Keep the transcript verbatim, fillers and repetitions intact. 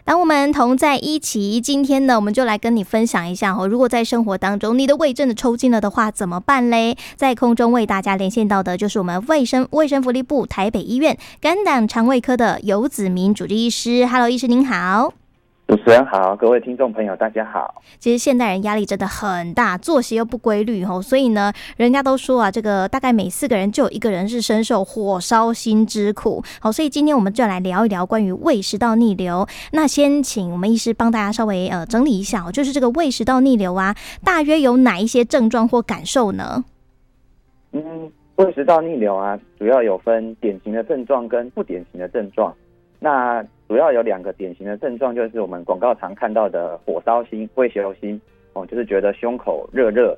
当我们同在一起，今天呢，我们就来跟你分享一下哦，如果在生活当中你的胃真的抽筋了的话，怎么办嘞？在空中为大家连线到的就是我们卫生卫生福利部台北医院肝胆肠胃科的游子明主治医师。Hello， 医师您好。 主持人好，各位听众朋友大家好。 其实现代人压力真的很大，作息又不规律吼，所以呢，人家都说啊，这个大概每四个人就有一个人是深受火烧心之苦。好，所以今天我们就来聊一聊关于胃食道逆流。那先请我们医师帮大家稍微呃整理一下，就是这个胃食道逆流啊，大约有哪一些症状或感受呢？ 嗯，胃食道逆流啊，主要有分典型的症状跟不典型的症状。那主要有两个典型的症状，就是我们广告常看到的火烧心、胃绞心哦，就是觉得胸口热热